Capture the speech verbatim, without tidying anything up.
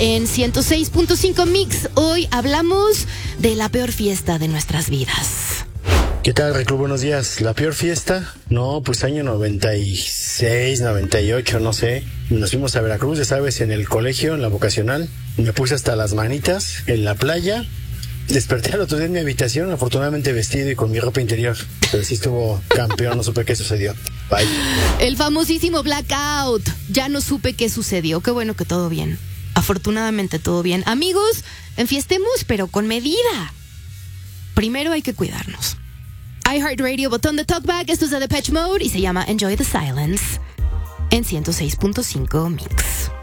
en ciento seis punto cinco Mix. Hoy hablamos de la peor fiesta de nuestras vidas. ¿Qué tal, Reclu? Buenos días. ¿La peor fiesta? No, pues año noventa y seis, noventa y ocho, no sé. Nos fuimos a Veracruz, ya sabes, en el colegio, en la vocacional. Me puse hasta las manitas en la playa. Desperté al otro día en mi habitación, afortunadamente vestido y con mi ropa interior. Pero sí estuvo campeón, no supe qué sucedió. Bye. El famosísimo blackout. Ya no supe qué sucedió. Qué bueno que todo bien. Afortunadamente todo bien. Amigos, enfiestemos, pero con medida. Primero hay que cuidarnos. iHeartRadio, botón de talkback. Esto es de Depeche Mode y se llama Enjoy the Silence en ciento seis punto cinco Mix.